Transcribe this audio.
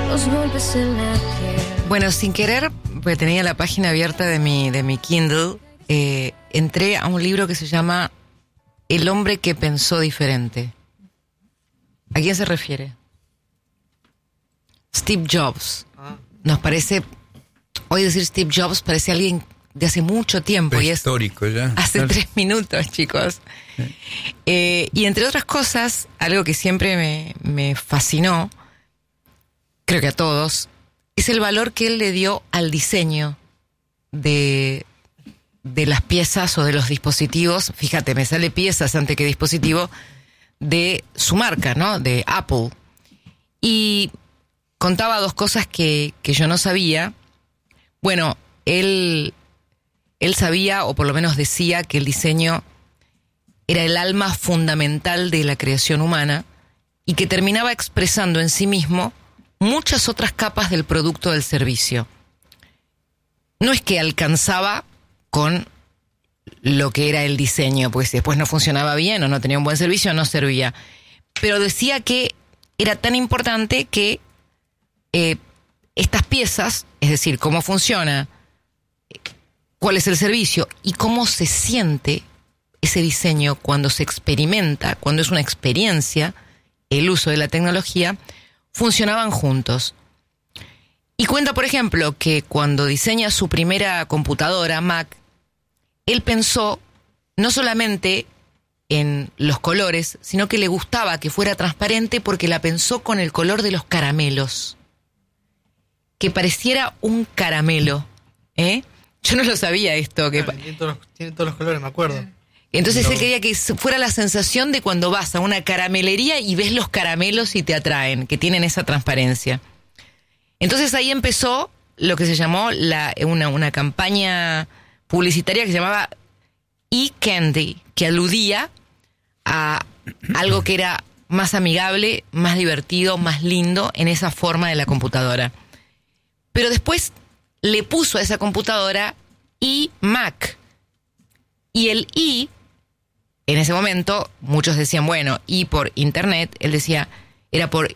los golpes en la piel. Bueno, sin querer, porque tenía la página abierta de mi Kindle, entré a un libro que se llama El hombre que pensó diferente. ¿A quién se refiere? Steve Jobs. Nos parece, hoy decir Steve Jobs parece alguien de hace mucho tiempo. Y es histórico ya. Hace 3 minutos, chicos. Y entre otras cosas, algo que siempre me fascinó, creo que a todos, es el valor que él le dio al diseño de las piezas o de los dispositivos. Fíjate, me sale piezas antes que dispositivo, de su marca, ¿no? De Apple. Y contaba 2 cosas que yo no sabía. Bueno, él sabía, o por lo menos decía, que el diseño era el alma fundamental de la creación humana y que terminaba expresando en sí mismo muchas otras capas del producto del servicio. No es que alcanzaba con lo que era el diseño, pues si después no funcionaba bien o no tenía un buen servicio, no servía. Pero decía que era tan importante que estas piezas, es decir, cómo funciona, cuál es el servicio y cómo se siente ese diseño cuando se experimenta, cuando es una experiencia, el uso de la tecnología, funcionaban juntos. Y cuenta, por ejemplo, que cuando diseña su primera computadora, Mac, él pensó no solamente en los colores, sino que le gustaba que fuera transparente porque la pensó con el color de los caramelos. Que pareciera un caramelo, ¿eh? Yo no lo sabía esto. Que tiene todos los colores, me acuerdo. Entonces él quería que fuera la sensación de cuando vas a una caramelería y ves los caramelos y te atraen, que tienen esa transparencia. Entonces ahí empezó lo que se llamó una campaña publicitaria que se llamaba e-candy, que aludía a algo que era más amigable, más divertido, más lindo en esa forma de la computadora. Pero después le puso a esa computadora iMac. Y el i, en ese momento, muchos decían, bueno, y por internet, él decía, era por